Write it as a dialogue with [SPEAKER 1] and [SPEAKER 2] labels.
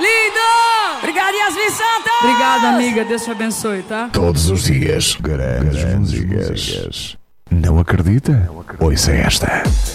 [SPEAKER 1] Lindo! Obrigada, Yasmin Santos! Obrigada, amiga. Deus te abençoe, tá?
[SPEAKER 2] Todos os dias, grandes músicas. Não acredita? Ouça esta.